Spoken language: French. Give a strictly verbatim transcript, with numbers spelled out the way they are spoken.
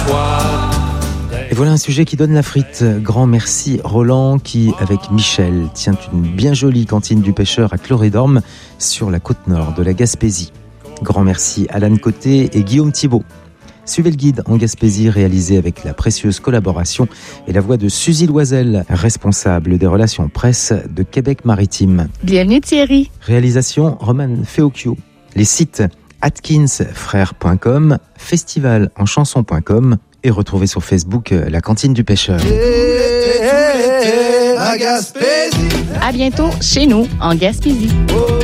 Et voilà un sujet qui donne la frite. Grand merci Roland qui, avec Michel, tient une bien jolie cantine du pêcheur à Clorédorme sur la côte nord de la Gaspésie. Grand merci Alan Côté et Guillaume Thibault. Suivez le guide en Gaspésie réalisé avec la précieuse collaboration et la voix de Suzy Loisel, responsable des relations presse de Québec Maritime. Bienvenue Thierry. Réalisation Roman Feocchio. Les sites atkins frères point com, festival en chanson point com et retrouvez sur Facebook la cantine du pêcheur. À bientôt chez nous en Gaspésie.